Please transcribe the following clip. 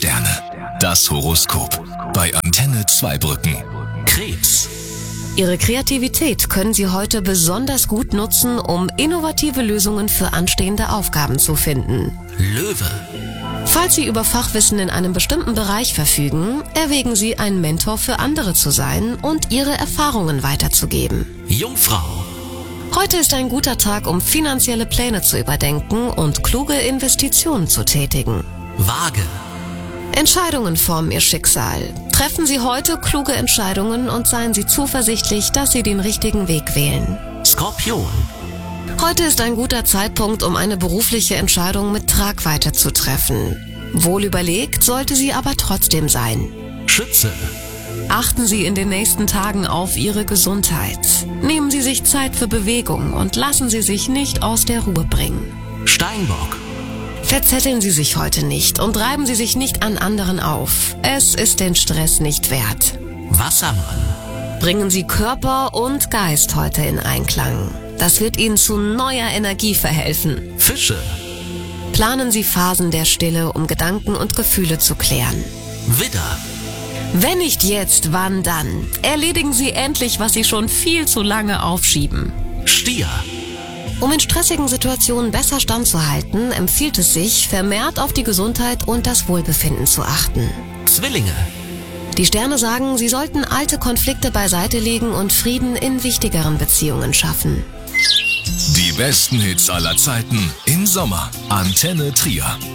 Sterne. Das Horoskop bei Antenne Zweibrücken. Krebs. Ihre Kreativität können Sie heute besonders gut nutzen, um innovative Lösungen für anstehende Aufgaben zu finden. Löwe. Falls Sie über Fachwissen in einem bestimmten Bereich verfügen, erwägen Sie, ein Mentor für andere zu sein und Ihre Erfahrungen weiterzugeben. Jungfrau. Heute ist ein guter Tag, um finanzielle Pläne zu überdenken und kluge Investitionen zu tätigen. Waage. Entscheidungen formen Ihr Schicksal. Treffen Sie heute kluge Entscheidungen und seien Sie zuversichtlich, dass Sie den richtigen Weg wählen. Skorpion. Heute ist ein guter Zeitpunkt, um eine berufliche Entscheidung mit Tragweite zu treffen. Wohl überlegt sollte sie aber trotzdem sein. Schütze. Achten Sie in den nächsten Tagen auf Ihre Gesundheit. Nehmen Sie sich Zeit für Bewegung und lassen Sie sich nicht aus der Ruhe bringen. Steinbock. Verzetteln Sie sich heute nicht und reiben Sie sich nicht an anderen auf. Es ist den Stress nicht wert. Wassermann. Bringen Sie Körper und Geist heute in Einklang. Das wird Ihnen zu neuer Energie verhelfen. Fische. Planen Sie Phasen der Stille, um Gedanken und Gefühle zu klären. Widder. Wenn nicht jetzt, wann dann? Erledigen Sie endlich, was Sie schon viel zu lange aufschieben. Stier. Um in stressigen Situationen besser standzuhalten, empfiehlt es sich, vermehrt auf die Gesundheit und das Wohlbefinden zu achten. Zwillinge. Die Sterne sagen, Sie sollten alte Konflikte beiseite legen und Frieden in wichtigeren Beziehungen schaffen. Die besten Hits aller Zeiten im Sommer. Antenne Trier.